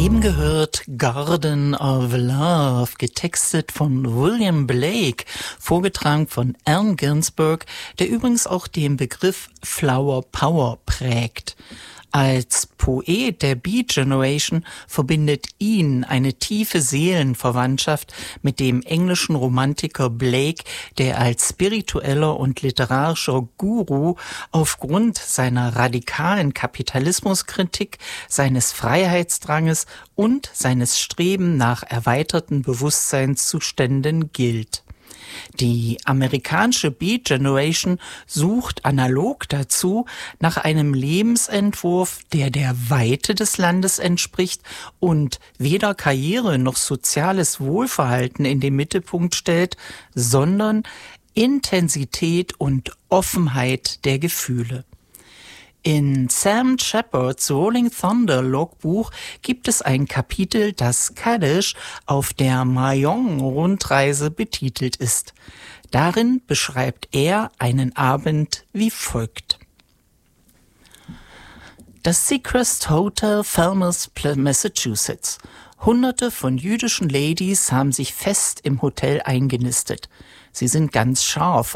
Eben gehört Garden of Love, getextet von William Blake, vorgetragen von Allen Ginsberg, der übrigens auch den Begriff Flower Power prägt. Als Poet der Beat Generation verbindet ihn eine tiefe Seelenverwandtschaft mit dem englischen Romantiker Blake, der als spiritueller und literarischer Guru aufgrund seiner radikalen Kapitalismuskritik, seines Freiheitsdranges und seines Streben nach erweiterten Bewusstseinszuständen gilt. Die amerikanische Beat Generation sucht analog dazu nach einem Lebensentwurf, der der Weite des Landes entspricht und weder Karriere noch soziales Wohlverhalten in den Mittelpunkt stellt, sondern Intensität und Offenheit der Gefühle. In Sam Shepard's Rolling Thunder Logbuch gibt es ein Kapitel, das Kaddish auf der Mahjong-Rundreise betitelt ist. Darin beschreibt er einen Abend wie folgt. Das Seacrest Hotel, Falmouth, Massachusetts. Hunderte von jüdischen Ladies haben sich fest im Hotel eingenistet. Sie sind ganz scharf